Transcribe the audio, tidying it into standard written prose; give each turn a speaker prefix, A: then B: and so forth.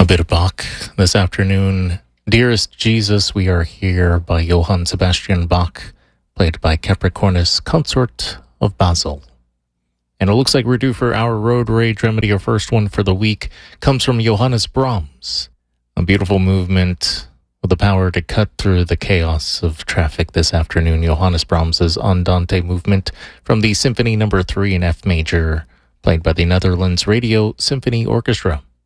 A: bit of Bach this afternoon. Dearest Jesus, We Are Here by Johann Sebastian Bach, played by Capricornus Consort of Basel. And it looks like we're due for our road rage remedy. Our first one for the week comes from Johannes Brahms. A beautiful movement with the power to cut through the chaos of traffic this afternoon. Johannes Brahms' Andante movement from the Symphony No. 3 in F major, played by the Netherlands Radio Symphony Orchestra.